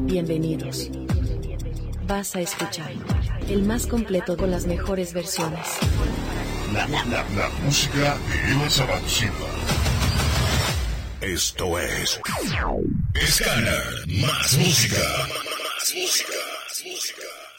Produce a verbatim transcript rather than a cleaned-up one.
Bienvenidos. Vas a escuchar el más completo con las mejores versiones. La, la, la, la música de Eva Sabato Silva. Esto es Scanner. Más música. Más música. Más música.